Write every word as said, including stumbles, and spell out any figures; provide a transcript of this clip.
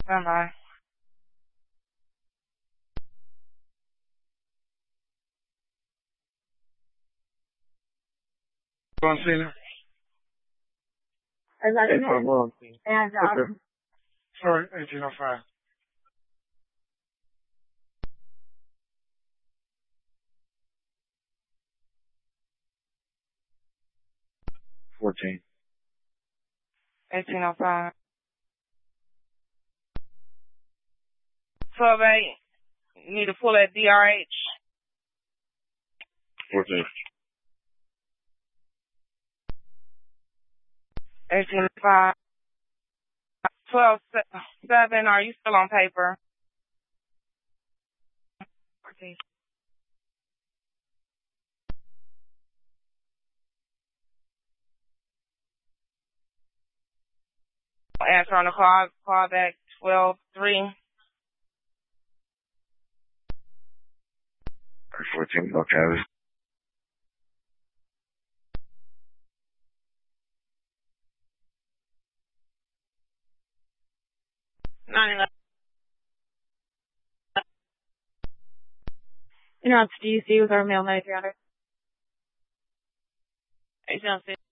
Stand by. Go on, Cena. Is that It's on, go on, Cena. And, um, Okay. Sorry, eighteen oh five. Fourteen. eighteen oh five. twelve eight. You need to pull that D R H. Fourteen. eighteen oh five. twelve seven. Are you still on paper? fourteen. Answer on the call. Call back twelve three. Fourteen. Okay. nine eleven. interrupts D C with our mail ninety-three hundred. eighteen oh six.